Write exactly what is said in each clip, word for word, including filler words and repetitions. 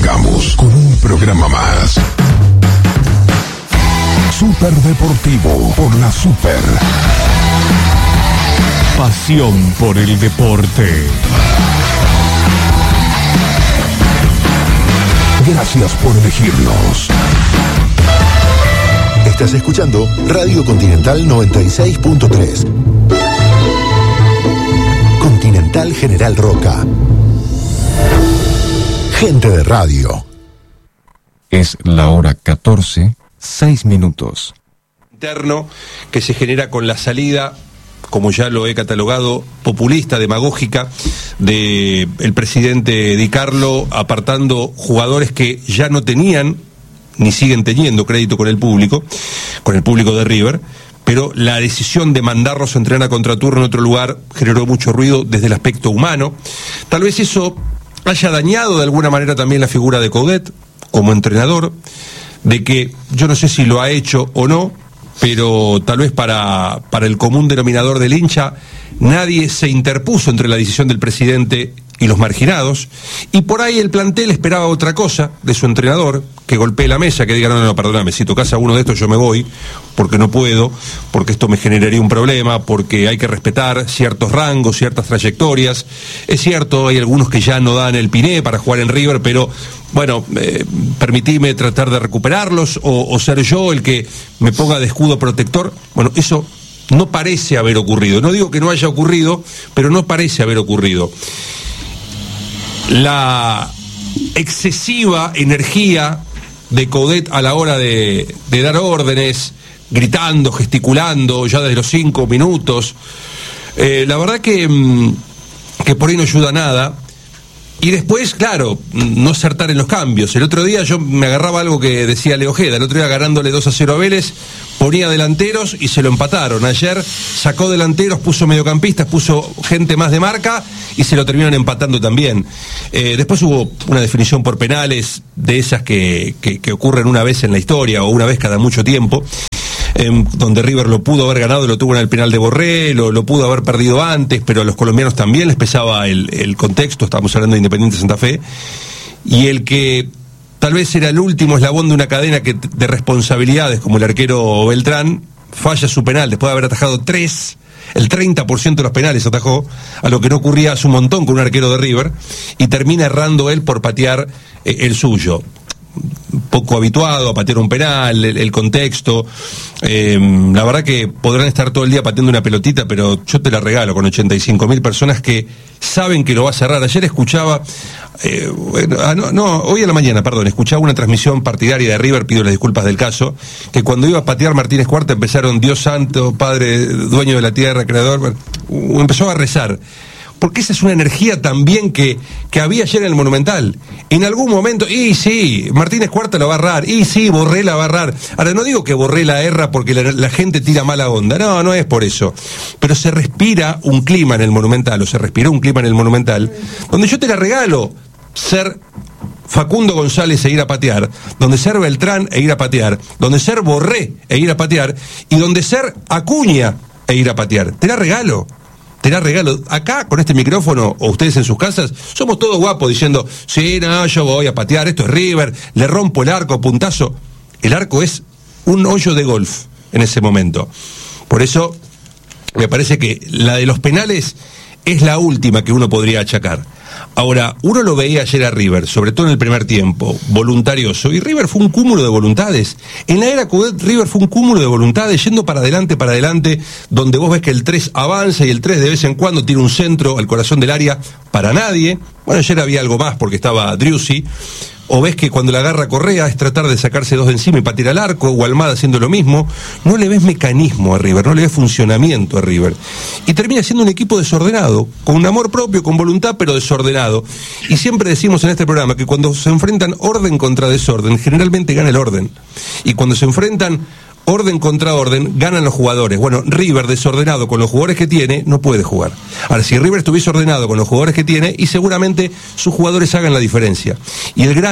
arrancamos con un programa más. Super Deportivo por la Super. Pasión por el deporte. Gracias por elegirnos. Estás escuchando Radio Continental noventa y seis punto tres. Continental General Roca. Gente de radio. Es la hora catorce, seis minutos. Interno que se genera con la salida, como ya lo he catalogado, populista, demagógica, de el presidente Di Carlo, apartando jugadores que ya no tenían, ni siguen teniendo crédito con el público, con el público de River, pero la decisión de mandarlos a entrenar a contraturno en otro lugar generó mucho ruido desde el aspecto humano. Tal vez eso haya dañado de alguna manera también la figura de Coudet como entrenador, de que yo no sé si lo ha hecho o no, pero tal vez para, para el común denominador del hincha, nadie se interpuso entre la decisión del presidente y los marginados, y por ahí el plantel esperaba otra cosa de su entrenador, que golpee la mesa, que diga, no, no, no, perdóname, si tocas a uno de estos yo me voy, porque no puedo, porque esto me generaría un problema, porque hay que respetar ciertos rangos, ciertas trayectorias. Es cierto, hay algunos que ya no dan el piné para jugar en River, pero bueno, eh, permitime tratar de recuperarlos, o, o ser yo el que me ponga de escudo protector. Bueno, eso no parece haber ocurrido. No digo que no haya ocurrido, pero no parece haber ocurrido. La excesiva energía de Coudet a la hora de, de dar órdenes, gritando, gesticulando, ya desde los cinco minutos, eh, la verdad que, que por ahí no ayuda a nada. Y después, claro, no acertar en los cambios. El otro día yo me agarraba algo que decía Leo Ojeda, el otro día ganándole dos a cero a Vélez, ponía delanteros y se lo empataron. Ayer sacó delanteros, puso mediocampistas, puso gente más de marca y se lo terminaron empatando también. Eh, después hubo una definición por penales de esas que, que, que ocurren una vez en la historia o una vez cada mucho tiempo. Eh, donde River lo pudo haber ganado, lo tuvo en el penal de Borré, lo, lo pudo haber perdido antes, pero a los colombianos también les pesaba el, el contexto, estamos hablando de Independiente Santa Fe, y el que tal vez era el último eslabón de una cadena que, de responsabilidades, como el arquero Beltrán, falla su penal después de haber atajado tres, el treinta por ciento de los penales atajó, a lo que no ocurría hace un montón con un arquero de River, y termina errando él por patear eh, el suyo. Poco habituado a patear un penal, el, el contexto, eh, la verdad que podrán estar todo el día pateando una pelotita, pero yo te la regalo con ochenta y cinco mil personas que saben que lo va a cerrar. Ayer escuchaba, eh, bueno, ah, no, no, hoy a la mañana, perdón, escuchaba una transmisión partidaria de River, pido las disculpas del caso, que cuando iba a patear Martínez Cuarta empezaron Dios santo, Padre, dueño de la tierra, creador, uh, empezó a rezar. Porque esa es una energía también que, que había ayer en el Monumental. En algún momento, y sí, Martínez Cuarta lo va a errar, y sí, Borré la va a errar. Ahora, no digo que Borré la erra porque la, la gente tira mala onda, no, no es por eso. Pero se respira un clima en el Monumental, o se respiró un clima en el Monumental, donde yo te la regalo, ser Facundo González e ir a patear, donde ser Beltrán e ir a patear, donde ser Borré e ir a patear, y donde ser Acuña e ir a patear. Te la regalo. Te la regalo. Acá, con este micrófono, o ustedes en sus casas, somos todos guapos diciendo, sí, no, yo voy a patear, esto es River, le rompo el arco, puntazo. El arco es un hoyo de golf en ese momento. Por eso, me parece que la de los penales es la última que uno podría achacar. Ahora, uno lo veía ayer a River, sobre todo en el primer tiempo, voluntarioso, y River fue un cúmulo de voluntades. En la era Coudet, River fue un cúmulo de voluntades, yendo para adelante, para adelante, donde vos ves que el tres avanza y el tres de vez en cuando tira un centro al corazón del área para nadie. Bueno, ayer había algo más porque estaba Driussi. O ves que cuando la agarra Correa es tratar de sacarse dos de encima y patear al arco, o Almada haciendo lo mismo. No le ves mecanismo a River, no le ves funcionamiento a River. Y termina siendo un equipo desordenado, con un amor propio, con voluntad, pero desordenado. Y siempre decimos en este programa que cuando se enfrentan orden contra desorden, generalmente gana el orden. Y cuando se enfrentan orden contra orden, ganan los jugadores. Bueno, River, desordenado con los jugadores que tiene, no puede jugar. Ahora, si River estuviese ordenado con los jugadores que tiene, y seguramente sus jugadores hagan la diferencia. Y el gran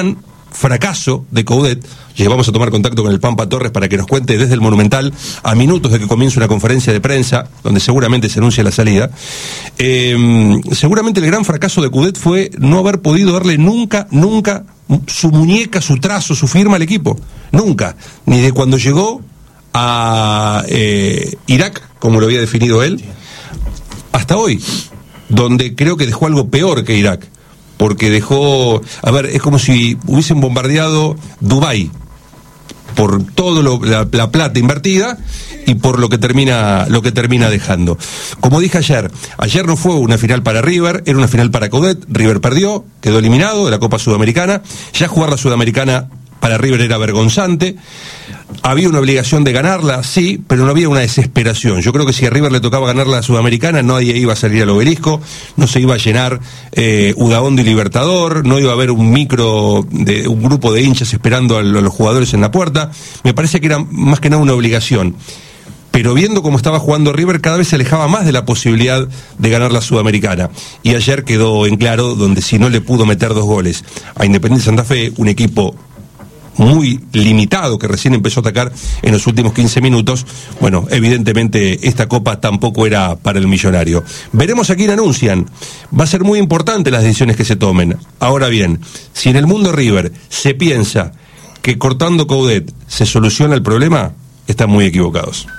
fracaso de Coudet. Llevamos a tomar contacto con el Pampa Torres para que nos cuente desde el Monumental, a minutos de que comience una conferencia de prensa, donde seguramente se anuncia la salida. Eh, seguramente el gran fracaso de Coudet fue no haber podido darle nunca, nunca su muñeca, su trazo, su firma al equipo. Nunca. Ni de cuando llegó a eh, Irak, como lo había definido él, hasta hoy, donde creo que dejó algo peor que Irak. Porque dejó, a ver, es como si hubiesen bombardeado Dubái por todo lo, la, la plata invertida y por lo que termina lo que termina dejando. Como dije ayer, ayer no fue una final para River, era una final para Coudet. River perdió, quedó eliminado de la Copa Sudamericana. Ya jugar la Sudamericana para River era vergonzante. Había una obligación de ganarla, sí, pero no había una desesperación. Yo creo que si a River le tocaba ganar la Sudamericana, nadie iba a salir al obelisco, no se iba a llenar eh, Udaondo y Libertador, no iba a haber un micro, de un grupo de hinchas esperando a los jugadores en la puerta. Me parece que era más que nada una obligación. Pero viendo cómo estaba jugando River, cada vez se alejaba más de la posibilidad de ganar la Sudamericana. Y ayer quedó en claro, donde si no le pudo meter dos goles a Independiente Santa Fe, un equipo muy limitado que recién empezó a atacar en los últimos quince minutos, bueno, evidentemente esta copa tampoco era para el millonario. Veremos a quién anuncian. Va a ser muy importante las decisiones que se tomen. Ahora bien, si en el mundo River se piensa que cortando Coudet se soluciona el problema, están muy equivocados.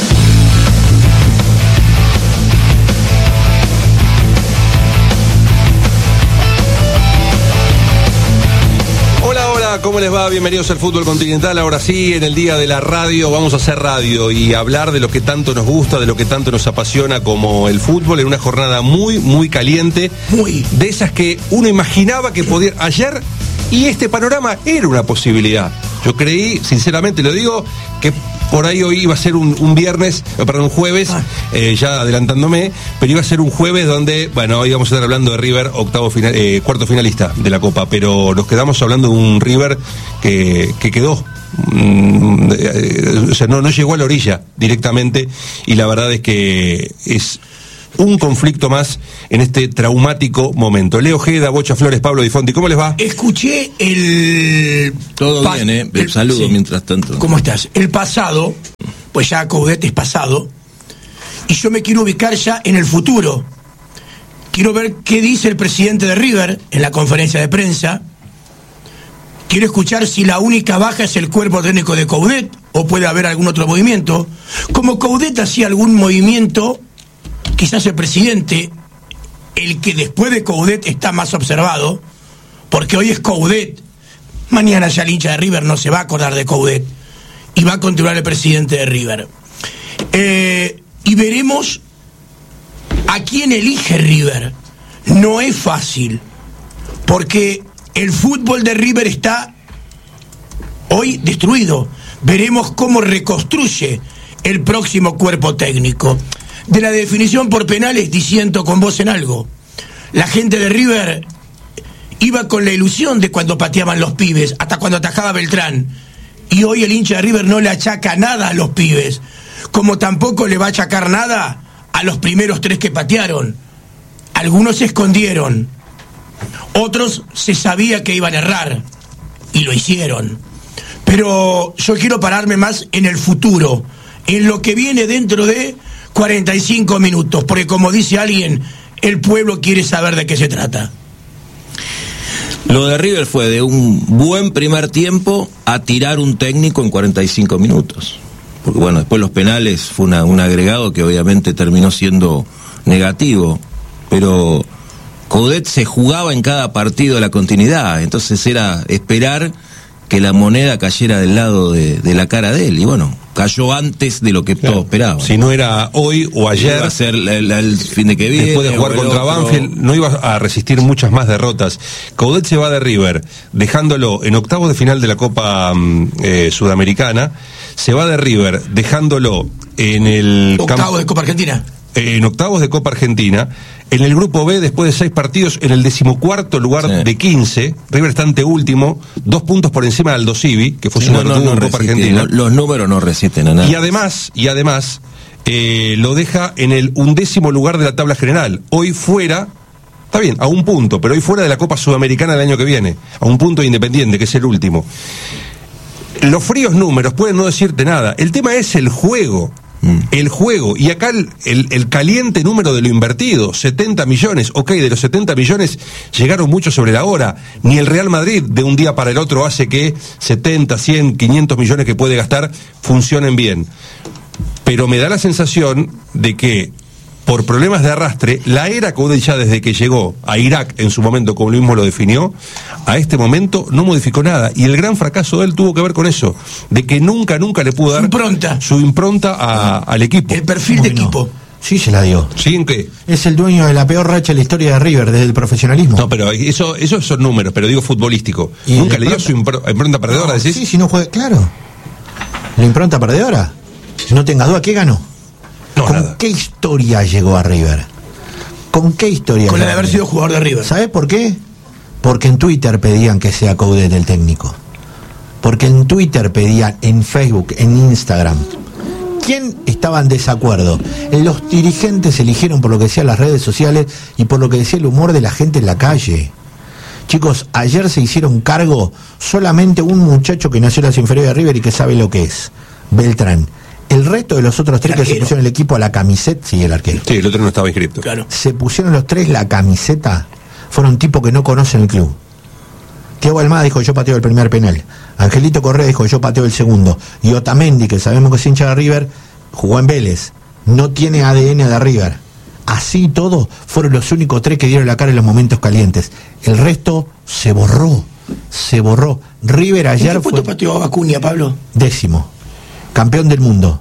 ¿Cómo les va? Bienvenidos al Fútbol Continental. Ahora sí, en el día de la radio vamos a hacer radio y hablar de lo que tanto nos gusta, de lo que tanto nos apasiona como el fútbol, en una jornada muy, muy caliente. Muy. De esas que uno imaginaba que podía... Ayer, y este panorama era una posibilidad. Yo creí, sinceramente lo digo, que por ahí hoy iba a ser un, un viernes, perdón, un jueves, ah. eh, ya adelantándome, pero iba a ser un jueves donde, bueno, hoy vamos a estar hablando de River, octavo final, eh, cuarto finalista de la Copa, pero nos quedamos hablando de un River que, que quedó, mm, eh, o sea, no, no llegó a la orilla directamente, y la verdad es que es un conflicto más en este traumático momento. Leo Ojeda, Bocha Flores, Pablo Di Fonti, ¿cómo les va? Escuché el... Todo pas... bien, ¿eh? El saludo sí. Mientras tanto. ¿Cómo estás? El pasado, pues ya Coudet es pasado, y yo me quiero ubicar ya en el futuro. Quiero ver qué dice el presidente de River en la conferencia de prensa. Quiero escuchar si la única baja es el cuerpo técnico de Coudet, o puede haber algún otro movimiento. Como Coudet hacía algún movimiento, quizás el presidente, el que después de Coudet está más observado, porque hoy es Coudet, mañana ya el hincha de River no se va a acordar de Coudet, y va a continuar el presidente de River. Eh, y veremos a quién elige River. No es fácil, porque el fútbol de River está hoy destruido. Veremos cómo reconstruye el próximo cuerpo técnico. De la definición por penales disiento con vos en algo. La gente de River iba con la ilusión de cuando pateaban los pibes, hasta cuando atajaba Beltrán. Y hoy el hincha de River no le achaca nada a los pibes, como tampoco le va a achacar nada a los primeros tres que patearon. Algunos se escondieron, otros se sabía que iban a errar y lo hicieron. Pero yo quiero pararme más en el futuro, en lo que viene dentro de cuarenta y cinco minutos, porque como dice alguien, el pueblo quiere saber de qué se trata. Lo de River fue de un buen primer tiempo a tirar un técnico en cuarenta y cinco minutos. Porque bueno, después los penales fue una, un agregado que obviamente terminó siendo negativo, pero Coudet se jugaba en cada partido la continuidad, entonces era esperar que la moneda cayera del lado de, de la cara de él, y bueno, cayó antes de lo que claro, todos esperaban. Si no era hoy o ayer, iba a ser el, el, el fin de que viene, después de jugar contra otro... Banfield, no iba a resistir muchas más derrotas. Coudet se va de River, dejándolo en octavos de final de la Copa eh, Sudamericana, se va de River, dejándolo en el... Octavos camp... de Copa Argentina. En octavos de Copa Argentina, en el grupo B, después de seis partidos, en el decimocuarto lugar sí. de quince, River está anteúltimo, dos puntos por encima de Aldo Civi, que fue su no, no, no, en Copa Argentina. No, los números no resisten a nada. Y además, y además, eh, lo deja en el undécimo lugar de la tabla general. Hoy fuera Está bien, a un punto, pero hoy fuera de la Copa Sudamericana del año que viene, a un punto de Independiente, que es el último. Los fríos números pueden no decirte nada. El tema es el juego. Mm. El juego. Y acá el, el, el caliente número de lo invertido, setenta millones. Ok, de los setenta millones llegaron muchos sobre la hora. Ni el Real Madrid de un día para el otro hace que setenta, cien, quinientos millones que puede gastar funcionen bien. Pero me da la sensación de que por problemas de arrastre, la era Coudet ya desde que llegó a Irak en su momento, como él mismo lo definió, a este momento no modificó nada. Y el gran fracaso de él tuvo que ver con eso, de que nunca, nunca le pudo dar impronta. su impronta a, al equipo. El perfil de equipo. No? Sí se la dio. ¿Sí en qué? Es el dueño de la peor racha de la historia de River desde el profesionalismo. No, pero eso, esos son números, pero digo futbolístico. ¿Y ¿Nunca le dio impronta? su impro, impronta perdedora, No, decís? sí, si no juega, claro. La impronta perdedora. No tengas duda, ¿qué ganó? No, ¿Con nada. qué historia llegó a River? ¿Con qué historia? Con la de llegó a haber River? sido jugador de River. ¿Sabés por qué? Porque en Twitter pedían que sea Coudet el técnico. Porque en Twitter pedían, en Facebook, en Instagram. ¿Quién estaba en desacuerdo? Los dirigentes eligieron por lo que decían las redes sociales y por lo que decía el humor de la gente en la calle. Chicos, ayer se hicieron cargo solamente un muchacho que nació en las inferiores de River y que sabe lo que es, Beltrán. El resto de los otros tres que se pusieron el equipo a la camiseta, sí, el arquero. Sí, el otro no estaba inscrito. Claro. Se pusieron los tres la camiseta, fueron tipos que no conocen el club. Thiago Almada dijo yo pateo el primer penal, Angelito Correa dijo yo pateo el segundo, y Otamendi, que sabemos que es hincha de River, jugó en Vélez, no tiene A D N de River. Así todo, fueron los únicos tres que dieron la cara en los momentos calientes. El resto se borró, se borró. River ayer ¿En qué puesto fue pateó Acuña, Pablo? décimo, campeón del mundo.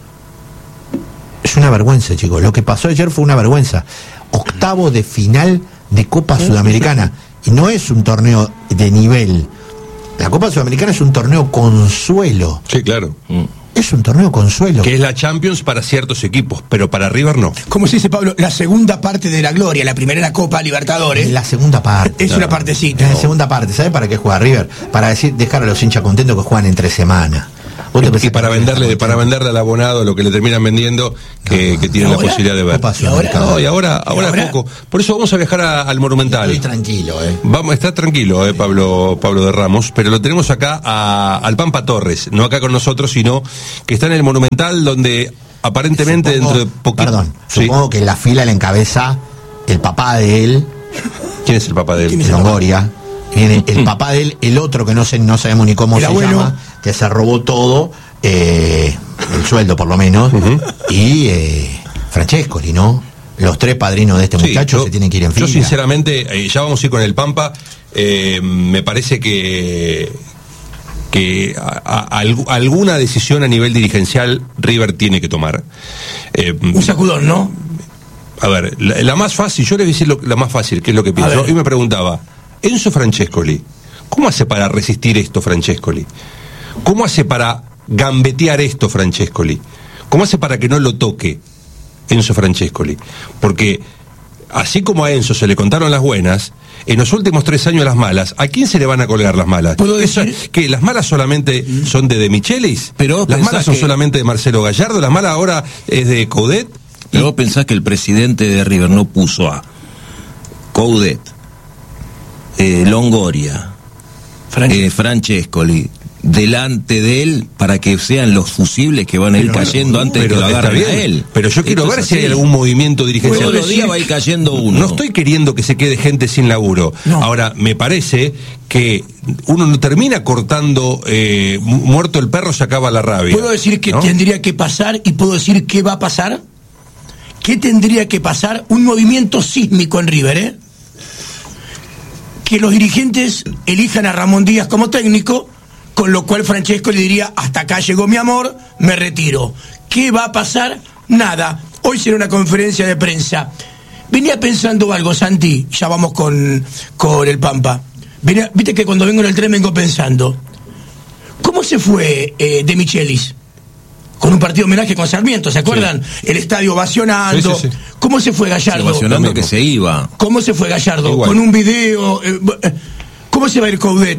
Es una vergüenza, chicos. Lo que pasó ayer fue una vergüenza. Octavo de final de Copa Sudamericana. Y no es un torneo de nivel. La Copa Sudamericana es un torneo consuelo. Sí, claro. Mm. Es un torneo consuelo. Que es la Champions para ciertos equipos, pero para River no. Como se dice, Pablo, la segunda parte de la gloria, la primera era Copa Libertadores. La segunda parte. Es una partecita. Es la segunda parte. ¿Sabe para qué juega River? Para decir, dejar a los hinchas contentos que juegan entre semana. ¿Vos te Y, pensás y para que venderle, River para venderle al abonado lo que le terminan vendiendo, que, No, que tienen la ¿ahora? posibilidad de ver. Copa Sudamericana. No, y ahora, ahora, ¿Y ahora? es poco. Por eso vamos a viajar a- al Monumental. Estoy tranquilo, eh. Vamos, está tranquilo, eh, Pablo, Pablo de Ramos, pero lo tenemos acá a, al Pampa Torres, no acá con nosotros, sino que está en el Monumental, donde aparentemente Supongo- dentro de poquito. Perdón, ¿Sí? supongo que la fila la encabeza el papá de él, ¿Quién es el papá de él? Longoria. Viene el papá de él, el otro que no sé, no sabemos ni cómo El se abuelo. llama, que se robó todo, eh, el sueldo por lo menos, y eh, Francescoli, ¿no? Los tres padrinos de este Sí, muchacho yo- se tienen que ir en fila. Yo sinceramente, eh, ya vamos a ir con el Pampa, eh, me parece que que a- a- algu- alguna decisión a nivel dirigencial River tiene que tomar. Eh, Un sacudón, ¿no? a ver, la, la más fácil, yo les voy a decir lo- la más fácil, que es lo que pienso. ver. Y me preguntaba, Enzo Francescoli, ¿cómo hace para resistir esto Francescoli? ¿Cómo hace para gambetear esto Francescoli? ¿Cómo hace para que no lo toque Enzo Francescoli? Porque así como a Enzo se le contaron las buenas, en los últimos tres años las malas, ¿a quién se le van a colgar las malas? ¿Puedo Eso- decir? ¿Que las malas solamente son de De Michelis? Pero vos ¿Las pensás malas son que- solamente de Marcelo Gallardo? ¿Las malas ahora es de Coudet? Pero vos pensás que el presidente de River no puso a Coudet, eh, Longoria, Fran- eh, Francescoli delante de él para que sean los fusibles que van a ir Pero, cayendo antes de que pero lo está agarren bien. a él. Pero yo quiero Esto ver es si hay así. algún movimiento dirigencial. Todos los días va a ir cayendo uno. No estoy queriendo que se quede gente sin laburo. No. Ahora, me parece que uno no termina cortando eh, mu- muerto el perro, se acaba la rabia. ¿Puedo decir qué ¿no? tendría que pasar y puedo decir qué va a pasar? ¿Qué tendría que pasar? Un movimiento sísmico en River, ¿eh? Que los dirigentes elijan a Ramón Díaz como técnico, con lo cual Francesco le diría, hasta acá llegó mi amor, me retiro. ¿Qué va a pasar? Nada. Hoy será una conferencia de prensa. Venía pensando algo, Santi, ya vamos con, con el Pampa. Venía- Viste que cuando vengo en el tren vengo pensando, ¿cómo se fue eh, De Michelis? Con un partido de homenaje con Sarmiento, ¿se acuerdan? El estadio ovacionando. Sí, sí, sí. ¿Cómo se fue Gallardo? Ovacionando que se iba. ¿Cómo se fue Gallardo? Igual. Con un video. eh, eh, ¿Cómo se va a ir Coudet?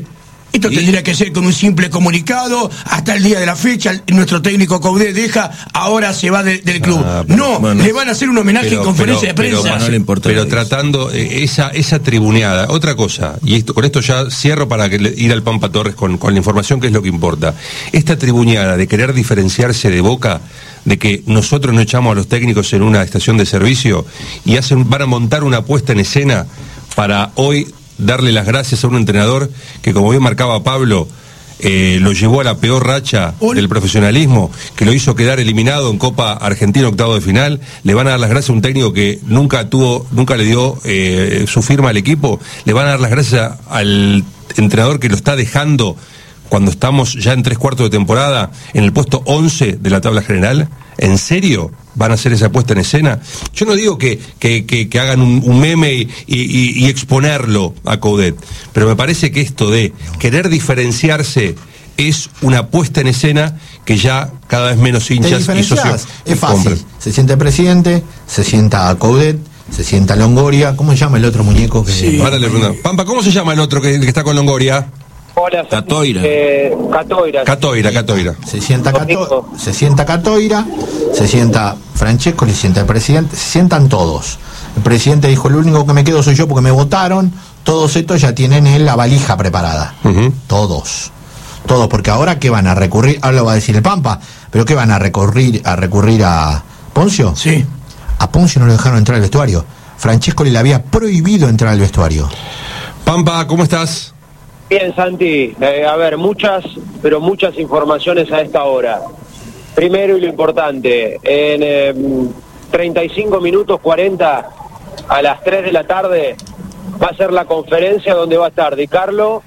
Esto ¿Sí? tendría que ser con un simple comunicado, hasta el día de la fecha, nuestro técnico Coudet deja, ahora se va de, del club. Ah, pero, no, bueno, le van a hacer un homenaje pero, en conferencia pero, de prensa. Pero, no le importa pero eso. tratando eh, esa esa tribuneada. Otra cosa, y esto con esto ya cierro para que le, ir al Pampa Torres con, con la información que es lo que importa. Esta tribuneada de querer diferenciarse de Boca, de que nosotros no echamos a los técnicos en una estación de servicio y hacen van a montar una puesta en escena para hoy darle las gracias a un entrenador que, como bien marcaba Pablo, eh, lo llevó a la peor racha Un... del profesionalismo, que lo hizo quedar eliminado en Copa Argentina octavo de final. Le van a dar las gracias a un técnico que nunca tuvo, nunca le dio eh, su firma al equipo. Le van a dar las gracias al entrenador que lo está dejando cuando estamos ya en tres cuartos de temporada en el puesto once de la tabla general. ¿En serio van a hacer esa puesta en escena? Yo no digo que, que, que, que hagan un, un meme y, y, y exponerlo a Coudet, pero me parece que esto de querer diferenciarse es una puesta en escena que ya cada vez menos ¿Te hinchas y diferenciás? socios Es fácil. compran. Se sienta el presidente, se sienta Coudet, se sienta Longoria. ¿Cómo se llama el otro muñeco que Sí. Ahora le pregunto, Pampa, ¿cómo se llama el otro que, que está con Longoria? Hola, Catoira. Eh, Catoira. Catoira, Catoira. Se sienta, Domingo. Cato, se sienta Catoira, se sienta Francesco, se sienta el presidente, se sientan todos. El presidente dijo, el único que me quedo soy yo porque me votaron. Todos estos ya tienen en la valija preparada. Ujú. Todos. Todos, porque ahora ¿qué van a recurrir? Ahora lo va a decir el Pampa, pero ¿qué van a recurrir a recurrir a Poncio? Sí. A Poncio no lo dejaron entrar al vestuario. Francesco le había prohibido entrar al vestuario. Pampa, ¿cómo estás? Bien, Santi. Eh, a ver, muchas, pero muchas informaciones a esta hora. Primero y lo importante, en eh, treinta y cinco minutos cuarenta, a las tres de la tarde, va a ser la conferencia donde va a estar Di Carlo,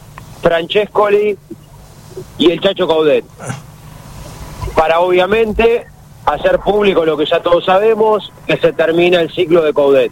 Francescoli y el Chacho Coudet. Para obviamente hacer público lo que ya todos sabemos, que se termina el ciclo de Coudet.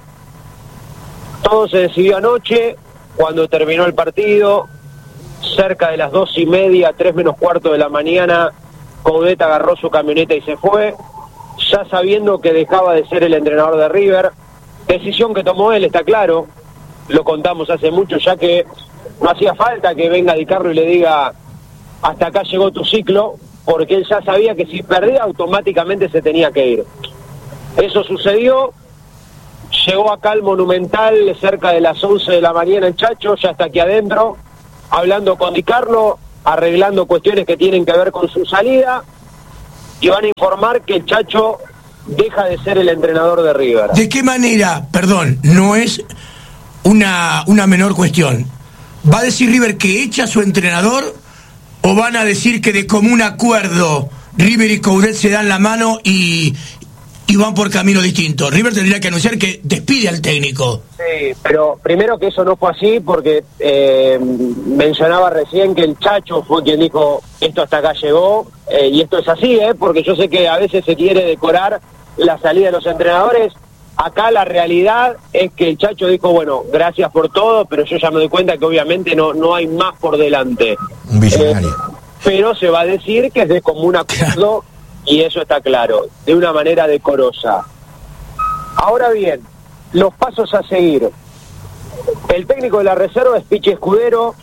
Todo se decidió anoche, cuando terminó el partido, cerca de las dos y media, tres menos cuarto de la mañana, Coudet agarró su camioneta y se fue, ya sabiendo que dejaba de ser el entrenador de River. Decisión que tomó él, está claro, lo contamos hace mucho, ya que no hacía falta que venga Di Carlo y le diga, hasta acá llegó tu ciclo, porque él ya sabía que si perdía automáticamente se tenía que ir. Eso sucedió. Llegó acá al Monumental cerca de las once de la mañana el Chacho, ya está aquí adentro, hablando con Di Carlo, arreglando cuestiones que tienen que ver con su salida, y van a informar que el Chacho deja de ser el entrenador de River. ¿De qué manera, perdón, no es una, una menor cuestión? ¿Va a decir River que echa a su entrenador o van a decir que de común acuerdo River y Coudet se dan la mano y... y van por camino distinto? River tendría que anunciar que despide al técnico. Sí, pero primero que eso no fue así, porque eh, mencionaba recién que el Chacho fue quien dijo, esto hasta acá llegó, eh, y esto es así, ¿eh? Porque yo sé que a veces se quiere decorar la salida de los entrenadores. Acá la realidad es que el Chacho dijo, bueno, gracias por todo, pero yo ya me doy cuenta que obviamente no, no hay más por delante. Un visionario. Eh, pero se va a decir que es de común acuerdo, y eso está claro, de una manera decorosa. Ahora bien, los pasos a seguir. El técnico de la reserva es Pichi Escudero.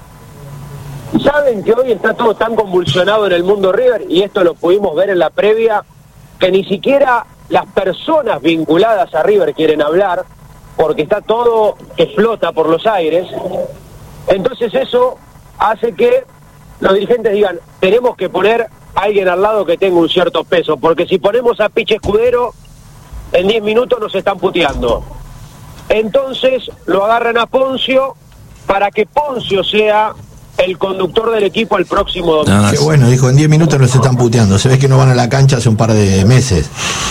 Saben que hoy está todo tan convulsionado en el mundo River, y esto lo pudimos ver en la previa, que ni siquiera las personas vinculadas a River quieren hablar, porque está todo que flota por los aires. Entonces eso hace que los dirigentes digan, tenemos que poner a alguien al lado que tenga un cierto peso, porque si ponemos a Pichi Escudero, en diez minutos nos están puteando. Entonces lo agarran a Poncio para que Poncio sea el conductor del equipo el próximo domingo. Ah, Qué sí. bueno, dijo, en diez minutos los están puteando. Se ve que no van a la cancha hace un par de meses.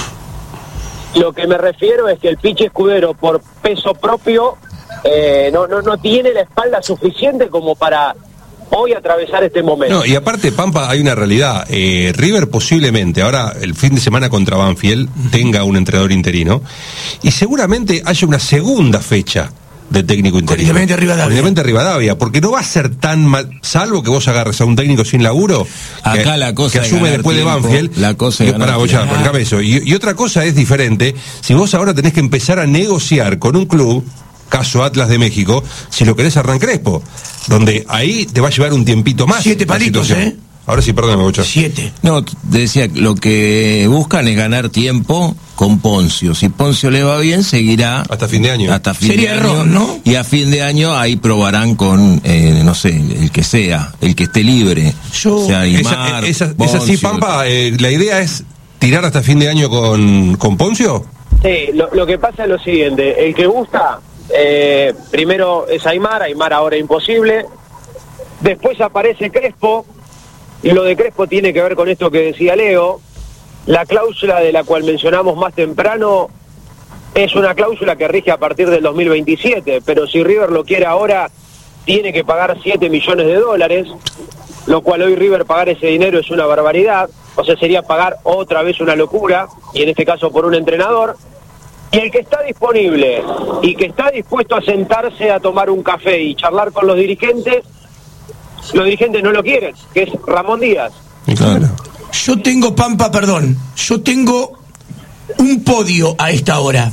Lo que me refiero es que el Pichi Escudero, por peso propio, eh, no, no, no tiene la espalda suficiente como para hoy atravesar este momento. No, y aparte, Pampa, hay una realidad. Eh, River posiblemente, ahora el fin de semana contra Banfield, tenga un entrenador interino, y seguramente haya una segunda fecha de técnico interino. Con Independiente Rivadavia. Con Independiente Rivadavia, porque no va a ser tan mal, salvo que vos agarres a un técnico sin laburo, Acá que, la cosa que es asume ganar después tiempo, de Banfield. la cosa es Y- ganar pará, vos ya, tiempo. bancame eso. Y, y otra cosa es diferente, si vos ahora tenés que empezar a negociar con un club caso Atlas de México, si lo querés a Hernán Crespo, donde ahí te va a llevar un tiempito más. Siete palitos, ¿eh? Ahora sí, perdóname, Bocha. Siete. No, te decía, lo que buscan es ganar tiempo con Poncio. Si Poncio le va bien, seguirá hasta fin de año. Hasta fin Sería de error, año, ¿no? Y a fin de año ahí probarán con, eh, no sé, el que sea, el que esté libre. Yo, o sea, esa, Aymar, esa, Poncio, esa sí, Pampa, eh, la idea es tirar hasta fin de año con, con Poncio. Sí, lo, lo que pasa es lo siguiente, el que gusta, eh, primero es Aymar, Aymar ahora imposible, después aparece Crespo, y lo de Crespo tiene que ver con esto que decía Leo, la cláusula de la cual mencionamos más temprano es una cláusula que rige a partir del dos mil veintisiete, pero si River lo quiere ahora, tiene que pagar siete millones de dólares, lo cual hoy River pagar ese dinero es una barbaridad, o sea, sería pagar otra vez una locura, y en este caso por un entrenador. Y el que está disponible y que está dispuesto a sentarse a tomar un café y charlar con los dirigentes, los dirigentes no lo quieren, que es Ramón Díaz. Claro. Yo tengo, Pampa, perdón, yo tengo un podio a esta hora.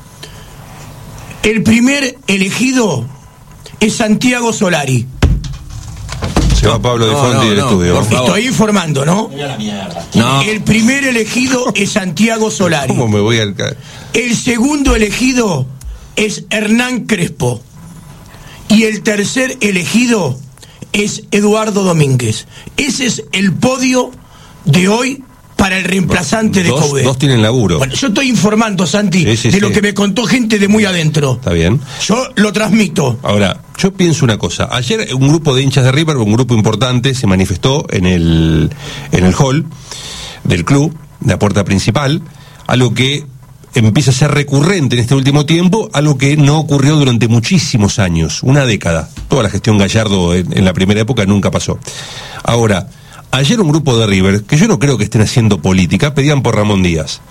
El primer elegido es Santiago Solari. Se va Pablo de No, Fonti no, del no, estudio. por favor. Estoy informando, ¿no? No. El primer elegido es Santiago Solari. ¿Cómo me voy al ca- El segundo elegido es Hernán Crespo. Y el tercer elegido es Eduardo Domínguez. Ese es el podio de hoy para el reemplazante de dos, Coudet. dos tienen laburo. Bueno, yo estoy informando, Santi, Sí, sí, de sí. lo que me contó gente de muy adentro. Está bien. Yo lo transmito. Ahora, yo pienso una cosa. Ayer un grupo de hinchas de River, un grupo importante, se manifestó en el, en el hall del club, de la puerta principal, algo que empieza a ser recurrente en este último tiempo, algo que no ocurrió durante muchísimos años, una década. Toda la gestión Gallardo en, en la primera época nunca pasó. Ahora, ayer un grupo de River, que yo no creo que estén haciendo política, pedían por Ramón Díaz.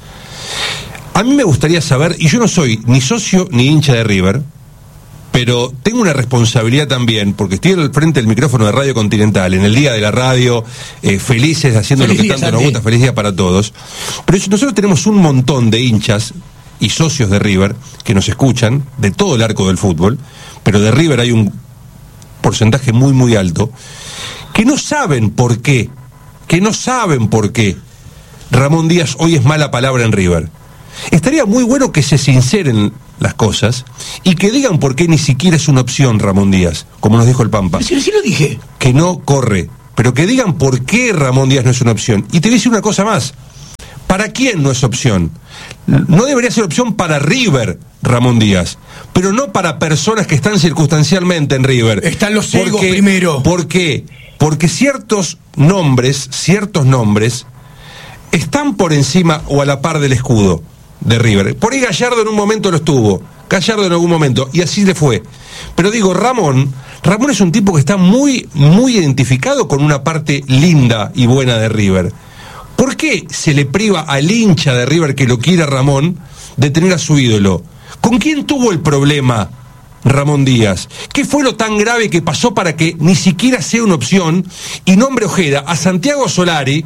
A mí me gustaría saber, y yo no soy ni socio ni hincha de River, pero tengo una responsabilidad también, porque estoy al frente del micrófono de Radio Continental, en el día de la radio, eh, felices, haciendo Feliz lo que día, tanto Santi. nos gusta, feliz día para todos. Pero si nosotros tenemos un montón de hinchas y socios de River que nos escuchan, de todo el arco del fútbol, pero de River hay un porcentaje muy, muy alto, que no saben por qué, que no saben por qué Ramón Díaz hoy es mala palabra en River. Estaría muy bueno que se sinceren las cosas y que digan por qué ni siquiera es una opción Ramón Díaz, como nos dijo el Pampa, Sí, sí lo dije. que no corre, pero que digan por qué Ramón Díaz no es una opción. Y te voy a decir una cosa más, ¿para quién no es opción? No debería ser opción para River, Ramón Díaz, pero no para personas que están circunstancialmente en River. Están los egos Porque- primero. ¿Por qué? Porque ciertos nombres, ciertos nombres, están por encima o a la par del escudo de River. Por ahí Gallardo en un momento lo estuvo, Gallardo en algún momento, y así le fue. Pero digo, Ramón, Ramón es un tipo que está muy, muy identificado con una parte linda y buena de River. ¿Por qué se le priva al hincha de River que lo quiera Ramón de tener a su ídolo? ¿Con quién tuvo el problema Ramón Díaz? ¿Qué fue lo tan grave que pasó para que ni siquiera sea una opción y nombre Ojeda a Santiago Solari,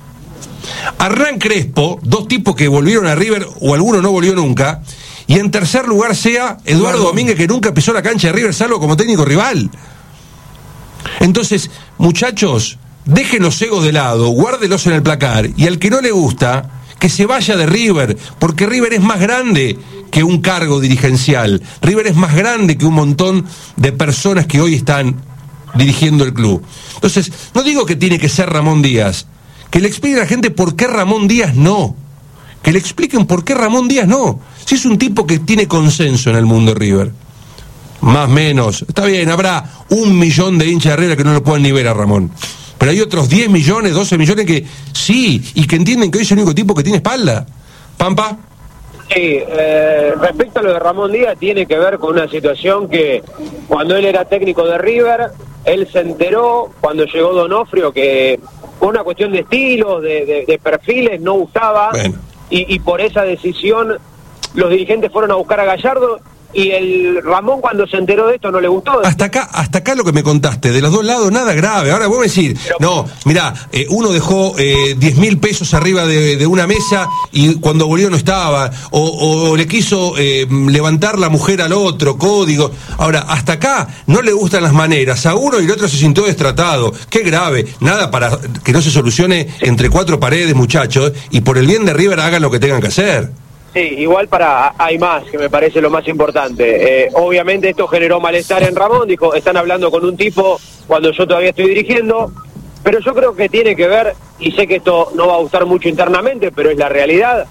a Hernán Crespo, dos tipos que volvieron a River o alguno no volvió nunca, y en tercer lugar sea Eduardo Eduardo. Domínguez, que nunca pisó la cancha de River salvo como técnico rival? Entonces, muchachos, dejen los egos de lado, guárdelos en el placar, y al que no le gusta, que se vaya de River, porque River es más grande que un cargo dirigencial, River es más grande que un montón de personas que hoy están dirigiendo el club. Entonces, no digo que tiene que ser Ramón Díaz, que le expliquen a la gente por qué Ramón Díaz no, que le expliquen por qué Ramón Díaz no, si es un tipo que tiene consenso en el mundo de River. Más menos, está bien, habrá un millón de hinchas de River que no lo puedan ni ver a Ramón. Pero hay otros diez millones, doce millones que sí, y que entienden que hoy es el único tipo que tiene espalda. ¿Pampa? Sí, eh, respecto a lo de Ramón Díaz, tiene que ver con una situación que cuando él era técnico de River, él se enteró cuando llegó Donofrio que por una cuestión de estilos, de, de, de perfiles, no gustaba, Bueno. y, y por esa decisión los dirigentes fueron a buscar a Gallardo y el Ramón cuando se enteró de esto no le gustó. Hasta acá, hasta acá lo que me contaste, de los dos lados nada grave. Ahora vos me decís, Pero, no, mirá, eh, uno dejó eh, diez mil pesos arriba de, de una mesa y cuando volvió no estaba, o, o le quiso eh, levantar la mujer al otro, código. Ahora, hasta acá no le gustan las maneras, a uno y el otro se sintió destratado. Qué grave, nada para que no se solucione entre cuatro paredes, muchachos, y por el bien de River hagan lo que tengan que hacer. Sí, igual para hay más, que me parece lo más importante. Eh, obviamente esto generó malestar en Ramón, dijo, están hablando con un tipo cuando yo todavía estoy dirigiendo, pero yo creo que tiene que ver, y sé que esto no va a gustar mucho internamente, pero es la realidad.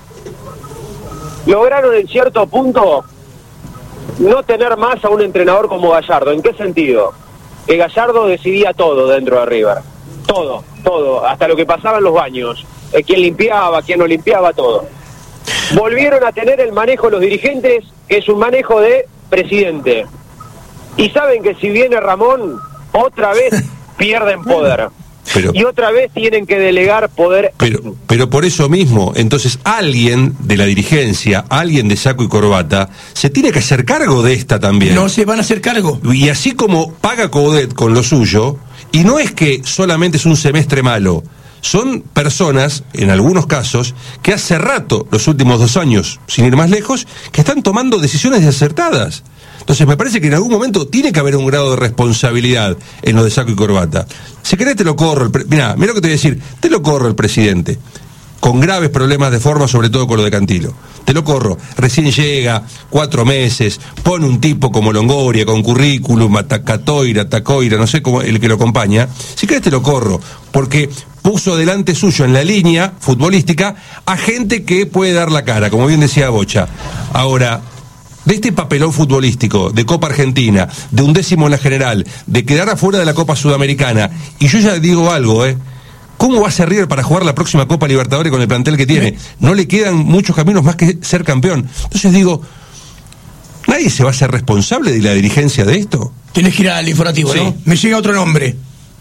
Lograron en cierto punto no tener más a un entrenador como Gallardo. ¿En qué sentido? Que Gallardo decidía todo dentro de River. Todo, todo, hasta lo que pasaba en los baños. Eh, quién limpiaba, quién no limpiaba, todo. Volvieron a tener el manejo de los dirigentes, que es un manejo de presidente. Y saben que si viene Ramón, otra vez pierden poder. Pero, y otra vez tienen que delegar poder. Pero, pero por eso mismo, entonces alguien de la dirigencia, alguien de saco y corbata, se tiene que hacer cargo de esta también. No se van a hacer cargo. Y así como paga Coudet con lo suyo, y no es que solamente es un semestre malo, son personas, en algunos casos, que hace rato, los últimos dos años, sin ir más lejos, que están tomando decisiones acertadas. Entonces me parece que en algún momento tiene que haber un grado de responsabilidad en lo de saco y corbata. Si querés te lo corro, el pre- mirá, mirá lo que te voy a decir, te lo corro el presidente, con graves problemas de forma, sobre todo con lo de Cantilo. Te lo corro, recién llega, cuatro meses, pone un tipo como Longoria, con currículum, Catoira, Tacoira, no sé cómo, el que lo acompaña. Si querés te lo corro, porque puso delante suyo en la línea futbolística a gente que puede dar la cara, como bien decía Bocha. Ahora, de este papelón futbolístico, de Copa Argentina, de un décimo en la general, de quedar afuera de la Copa Sudamericana, y yo ya digo algo, ¿eh? ¿Cómo va a ser River para jugar la próxima Copa Libertadores con el plantel que tiene? No le quedan muchos caminos más que ser campeón. Entonces digo, ¿nadie se va a hacer responsable de la dirigencia de esto? Tenés que ir al informativo, Sí. ¿no? Me llega otro nombre.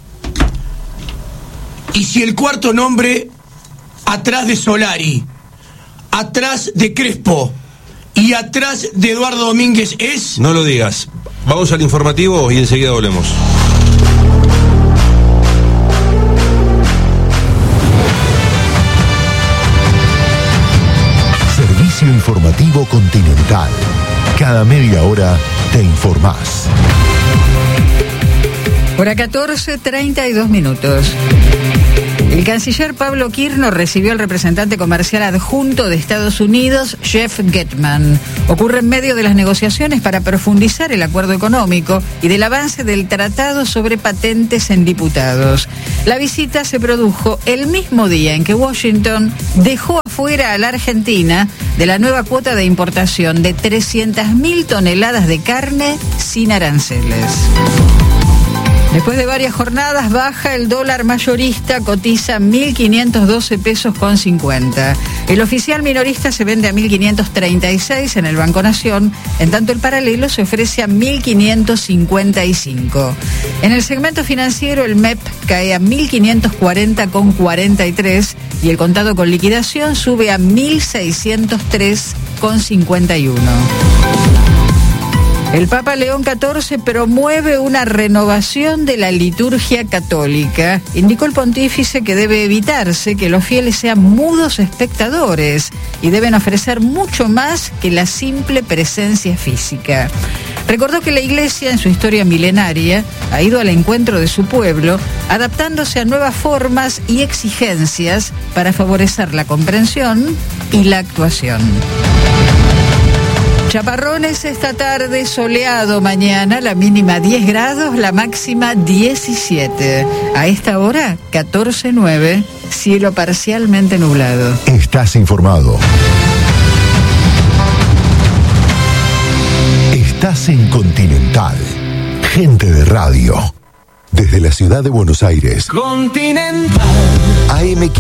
Y si el cuarto nombre, atrás de Solari, atrás de Crespo y atrás de Eduardo Domínguez es... No lo digas. Vamos al informativo y enseguida volvemos. Servicio informativo Continental. Cada media hora te informás. Hora catorce, treinta y dos minutos. El canciller Pablo Quirno recibió al representante comercial adjunto de Estados Unidos, Jeff Getman. Ocurre en medio de las negociaciones para profundizar el acuerdo económico y del avance del tratado sobre patentes en diputados. La visita se produjo el mismo día en que Washington dejó afuera a la Argentina de la nueva cuota de importación de trescientas mil toneladas de carne sin aranceles. Después de varias jornadas baja, el dólar mayorista cotiza mil quinientos doce pesos con cincuenta. El oficial minorista se vende a mil quinientos treinta y seis en el Banco Nación, en tanto el paralelo se ofrece a mil quinientos cincuenta y cinco. En el segmento financiero el M E P cae a mil quinientos cuarenta con cuarenta y tres y el contado con liquidación sube a mil seiscientos tres con cincuenta y uno. El Papa León catorce promueve una renovación de la liturgia católica. Indicó el pontífice que debe evitarse que los fieles sean mudos espectadores y deben ofrecer mucho más que la simple presencia física. Recordó que la Iglesia, en su historia milenaria, ha ido al encuentro de su pueblo, adaptándose a nuevas formas y exigencias para favorecer la comprensión y la actuación. Chaparrones esta tarde, soleado mañana, la mínima diez grados, la máxima diecisiete. A esta hora, catorce nueve, cielo parcialmente nublado. Estás informado. Estás en Continental. Gente de radio. Desde la ciudad de Buenos Aires. Continental. A M